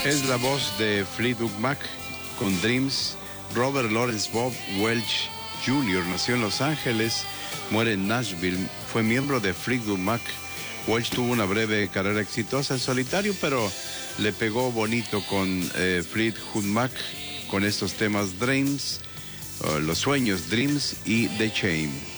Es la voz de Fleetwood Mac con Dreams. Robert Lawrence Bob Welch Jr. nació en Los Ángeles, muere en Nashville, fue miembro de Fleetwood Mac. Welch tuvo una breve carrera exitosa en solitario, pero le pegó bonito con Fleetwood Mac, con estos temas Dreams, Los Sueños, Dreams y The Chain.